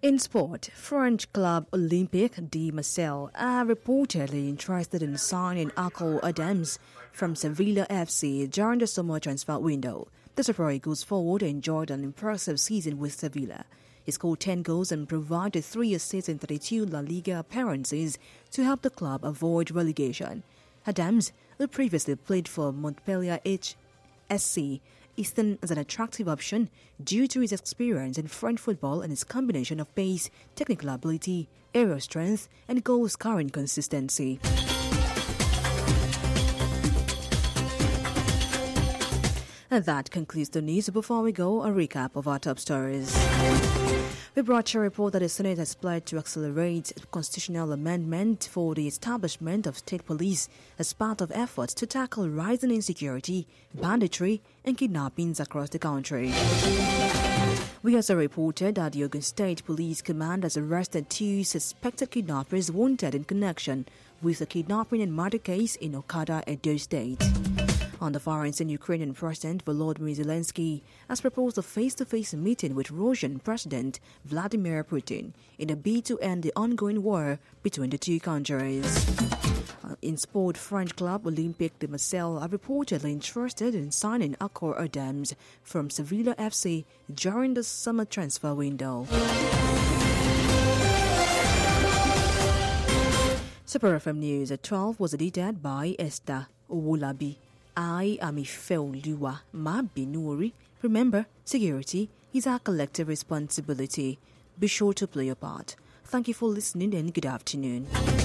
In sport, French club Olympique de Marseille are reportedly interested in signing Akol Adams from Sevilla FC during the summer transfer window. The Super Eagles forward enjoyed an impressive season with Sevilla. He scored 10 goals and provided 3 assists in 32 La Liga appearances to help the club avoid relegation. Adams, who previously played for Montpellier HSC, is seen as an attractive option due to his experience in French football and his combination of pace, technical ability, aerial strength, and goal-scoring consistency. And that concludes the news. Before we go, a recap of our top stories. We brought you a report that the Senate has pledged to accelerate constitutional amendment for the establishment of state police as part of efforts to tackle rising insecurity, banditry, and kidnappings across the country. We also reported that the Ogun State Police Command has arrested 2 suspected kidnappers wanted in connection with a kidnapping and murder case in Okada, Edo State. On the far end, Ukrainian President Volodymyr Zelensky has proposed a face-to-face meeting with Russian President Vladimir Putin in a bid to end the ongoing war between the two countries. In sport, French club Olympique de Marseille are reportedly interested in signing Akol Adams from Sevilla FC during the summer transfer window. Super FM News at 12 was edited by Esther Owolabi. I am Ifeoluwa Mabinuri. Remember, security is our collective responsibility. Be sure to play your part. Thank you for listening and good afternoon.